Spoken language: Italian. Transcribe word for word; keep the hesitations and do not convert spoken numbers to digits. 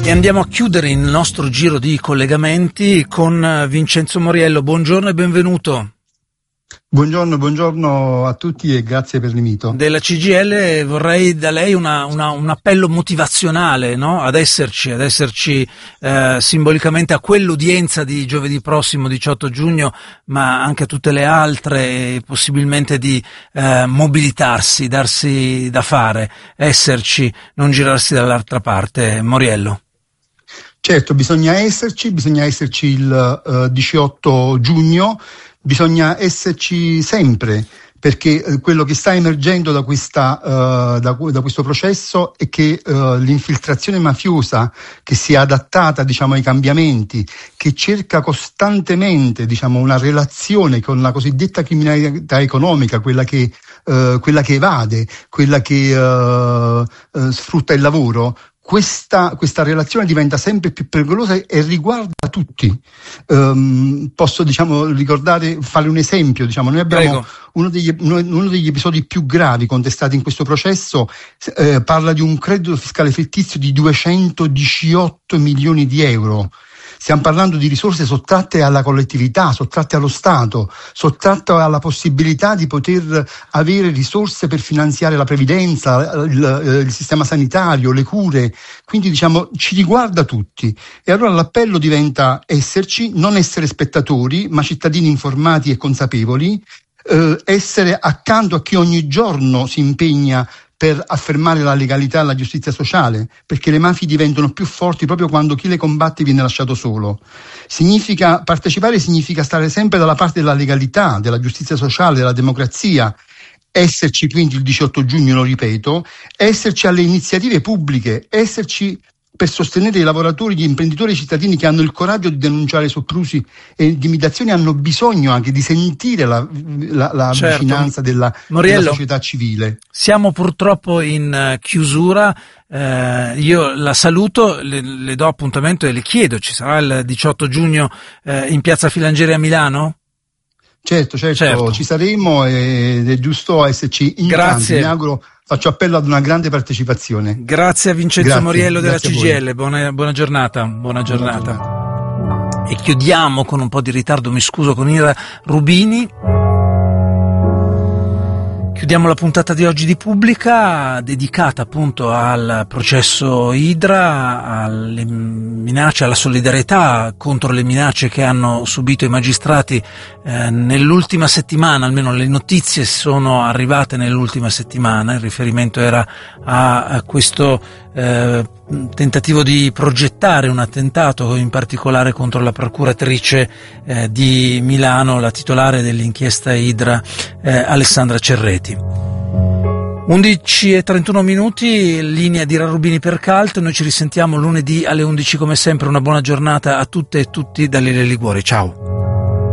E andiamo a chiudere il nostro giro di collegamenti con Vincenzo Moriello. Buongiorno e benvenuto. Buongiorno, buongiorno a tutti e grazie per l'invito. Della C G I L vorrei da lei una, una, un appello motivazionale, no? Ad esserci, ad esserci eh, simbolicamente a quell'udienza di giovedì prossimo diciotto giugno, ma anche a tutte le altre, possibilmente di eh, mobilitarsi, darsi da fare, esserci, non girarsi dall'altra parte. Moriello. Certo, bisogna esserci, bisogna esserci il uh, diciotto giugno, bisogna esserci sempre, perché uh, quello che sta emergendo da, questa, uh, da, da questo processo è che uh, l'infiltrazione mafiosa che si è adattata, diciamo, ai cambiamenti, che cerca costantemente, diciamo, una relazione con la cosiddetta criminalità economica, quella che, uh, quella che evade, quella che uh, uh, sfrutta il lavoro. Questa, questa relazione diventa sempre più pericolosa e riguarda tutti. Um, posso, diciamo, ricordare, fare un esempio. Diciamo, noi abbiamo uno degli, uno, uno degli episodi più gravi contestati in questo processo, eh, parla di un credito fiscale fittizio di duecentodiciotto milioni di euro. Stiamo parlando di risorse sottratte alla collettività, sottratte allo Stato, sottratte alla possibilità di poter avere risorse per finanziare la previdenza, il, il sistema sanitario, le cure. Quindi, diciamo, ci riguarda tutti. E allora l'appello diventa esserci, non essere spettatori, ma cittadini informati e consapevoli, eh, essere accanto a chi ogni giorno si impegna per affermare la legalità e la giustizia sociale, perché le mafie diventano più forti proprio quando chi le combatte viene lasciato solo. Significa partecipare, significa stare sempre dalla parte della legalità, della giustizia sociale, della democrazia, esserci quindi il diciotto giugno, lo ripeto, esserci alle iniziative pubbliche, esserci per sostenere i lavoratori, gli imprenditori e i cittadini che hanno il coraggio di denunciare soprusi e intimidazioni, hanno bisogno anche di sentire la, la, la certo. vicinanza della, della società civile. Siamo purtroppo in chiusura, eh, io la saluto, le, le do appuntamento e le chiedo, ci sarà il diciotto giugno eh, in Piazza Filangieri a Milano? Certo, certo, certo, ci saremo ed è giusto esserci in tanti, mi auguro. Faccio appello ad una grande partecipazione. Grazie a Vincenzo grazie, Moriello della C G I L, buona, buona giornata, buona giornata. Buona giornata. E chiudiamo con un po' di ritardo, mi scuso, con Ira Rubini. Chiudiamo la puntata di oggi di Pubblica, dedicata appunto al processo Idra, alle minacce, alla solidarietà contro le minacce che hanno subito i magistrati eh, nell'ultima settimana, almeno le notizie sono arrivate nell'ultima settimana, il riferimento era a, a questo eh, tentativo di progettare un attentato, in particolare contro la procuratrice eh, di Milano, la titolare dell'inchiesta Idra, eh, Alessandra Cerreti. undici e trentuno minuti, linea di Rarubini per Cult. Noi ci risentiamo lunedì alle undici come sempre. Una buona giornata a tutte e tutti da Lele Liguori. Ciao.